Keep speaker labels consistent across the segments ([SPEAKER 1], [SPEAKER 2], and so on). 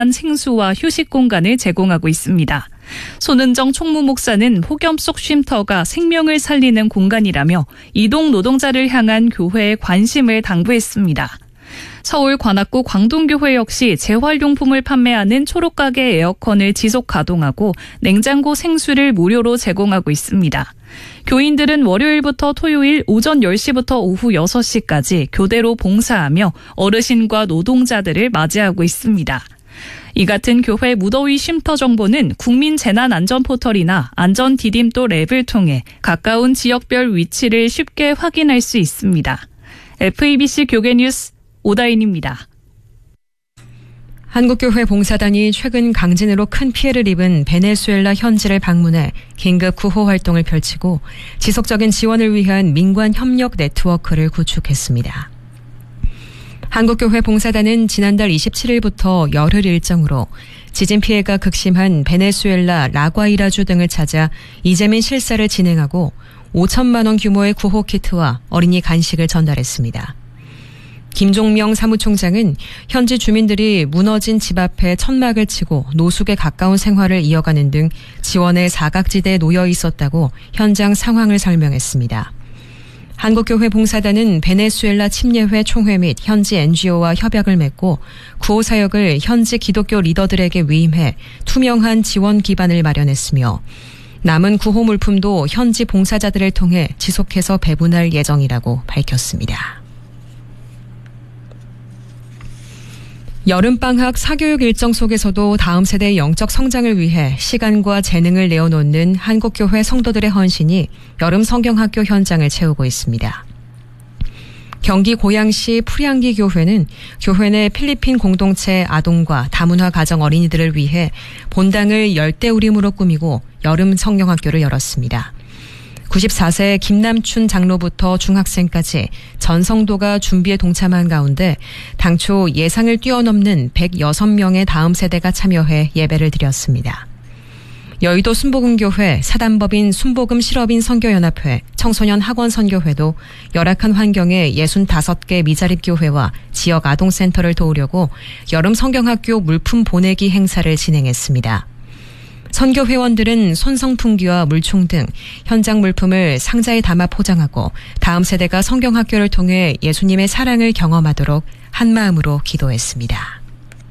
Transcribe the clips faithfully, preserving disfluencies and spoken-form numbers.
[SPEAKER 1] 생수와 휴식 공간을 제공하고 있습니다. 손은정 총무 목사는 폭염 속 쉼터가 생명을 살리는 공간이라며 이동 노동자를 향한 교회의 관심을 당부했습니다. 서울 관악구 광동교회 역시 재활용품을 판매하는 초록가게 에어컨을 지속 가동하고 냉장고 생수를 무료로 제공하고 있습니다. 교인들은 월요일부터 토요일 오전 열 시부터 오후 여섯 시까지 교대로 봉사하며 어르신과 노동자들을 맞이하고 있습니다. 이 같은 교회 무더위 쉼터 정보는 국민재난안전포털이나 안전디딤도 랩을 통해 가까운 지역별 위치를 쉽게 확인할 수 있습니다. 에프이비씨 교계뉴스 오다인입니다.
[SPEAKER 2] 한국교회 봉사단이 최근 강진으로 큰 피해를 입은 베네수엘라 현지를 방문해 긴급 구호 활동을 펼치고 지속적인 지원을 위한 민관 협력 네트워크를 구축했습니다. 한국교회 봉사단은 지난달 이십칠일부터 열흘 일정으로 지진 피해가 극심한 베네수엘라 라과이라주 등을 찾아 이재민 실사를 진행하고 오천만 원 규모의 구호 키트와 어린이 간식을 전달했습니다. 김종명 사무총장은 현지 주민들이 무너진 집 앞에 천막을 치고 노숙에 가까운 생활을 이어가는 등 지원의 사각지대에 놓여 있었다고 현장 상황을 설명했습니다. 한국교회 봉사단은 베네수엘라 침례회 총회 및 현지 엔지오와 협약을 맺고 구호 사역을 현지 기독교 리더들에게 위임해 투명한 지원 기반을 마련했으며 남은 구호 물품도 현지 봉사자들을 통해 지속해서 배분할 예정이라고 밝혔습니다. 여름방학 사교육 일정 속에서도 다음 세대의 영적 성장을 위해 시간과 재능을 내어놓는 한국교회 성도들의 헌신이 여름 성경학교 현장을 채우고 있습니다. 경기 고양시 풀향기 교회는 교회 내 필리핀 공동체 아동과 다문화 가정 어린이들을 위해 본당을 열대우림으로 꾸미고 여름 성경학교를 열었습니다. 구십사 세 김남춘 장로부터 중학생까지 전 성도가 준비에 동참한 가운데 당초 예상을 뛰어넘는 백육 명의 다음 세대가 참여해 예배를 드렸습니다. 여의도 순복음교회, 사단법인 순복음 실업인 선교연합회, 청소년 학원 선교회도 열악한 환경의 육십오 개 미자립교회와 지역 아동센터를 도우려고 여름 성경학교 물품 보내기 행사를 진행했습니다. 선교 회원들은 손성풍기와 물총 등 현장 물품을 상자에 담아 포장하고 다음 세대가 성경학교를 통해 예수님의 사랑을 경험하도록 한마음으로 기도했습니다.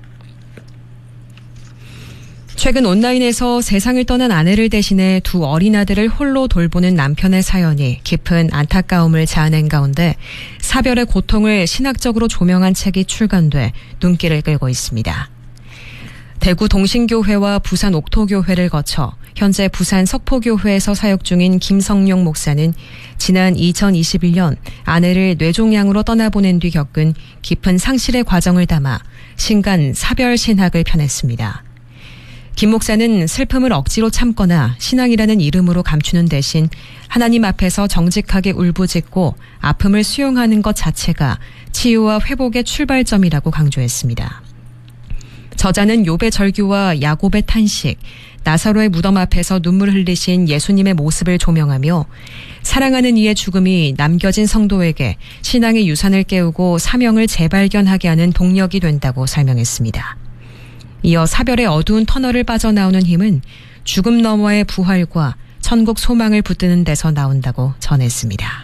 [SPEAKER 2] 최근 온라인에서 세상을 떠난 아내를 대신해 두 어린 아들을 홀로 돌보는 남편의 사연이 깊은 안타까움을 자아낸 가운데 사별의 고통을 신학적으로 조명한 책이 출간돼 눈길을 끌고 있습니다. 대구 동신교회와 부산 옥토교회를 거쳐 현재 부산 석포교회에서 사역 중인 김성용 목사는 지난 이천이십일 년 아내를 뇌종양으로 떠나보낸 뒤 겪은 깊은 상실의 과정을 담아 신간 사별 신학을 펴냈습니다. 김 목사는 슬픔을 억지로 참거나 신앙이라는 이름으로 감추는 대신 하나님 앞에서 정직하게 울부짖고 아픔을 수용하는 것 자체가 치유와 회복의 출발점이라고 강조했습니다. 저자는 욥의 절규와 야곱의 탄식, 나사로의 무덤 앞에서 눈물 흘리신 예수님의 모습을 조명하며 사랑하는 이의 죽음이 남겨진 성도에게 신앙의 유산을 깨우고 사명을 재발견하게 하는 동력이 된다고 설명했습니다. 이어 사별의 어두운 터널을 빠져나오는 힘은 죽음 너머의 부활과 천국 소망을 붙드는 데서 나온다고 전했습니다.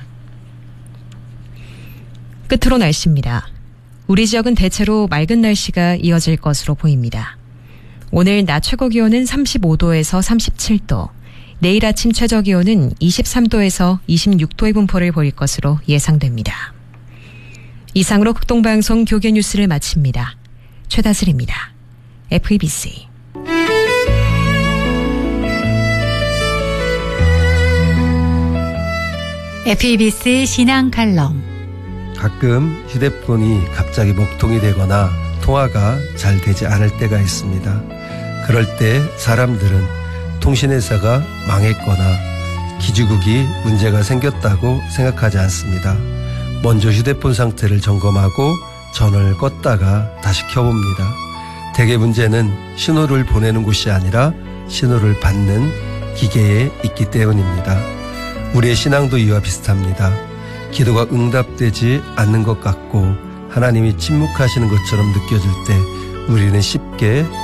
[SPEAKER 2] 끝으로 날씨입니다. 우리 지역은 대체로 맑은 날씨가 이어질 것으로 보입니다. 오늘 낮 최고 기온은 삼십오 도에서 삼십칠 도, 내일 아침 최저 기온은 이십삼 도에서 이십육 도의 분포를 보일 것으로 예상됩니다. 이상으로 극동방송 교계뉴스를 마칩니다. 최다슬입니다. 에프이비씨.
[SPEAKER 3] 에프이비씨 신앙 칼럼.
[SPEAKER 4] 가끔 휴대폰이 갑자기 목통이 되거나 통화가 잘 되지 않을 때가 있습니다. 그럴 때 사람들은 통신회사가 망했거나 기지국이 문제가 생겼다고 생각하지 않습니다. 먼저 휴대폰 상태를 점검하고 전원을 껐다가 다시 켜봅니다. 대개 문제는 신호를 보내는 곳이 아니라 신호를 받는 기계에 있기 때문입니다. 우리의 신앙도 이와 비슷합니다. 기도가 응답되지 않는 것 같고 하나님이 침묵하시는 것처럼 느껴질 때 우리는 쉽게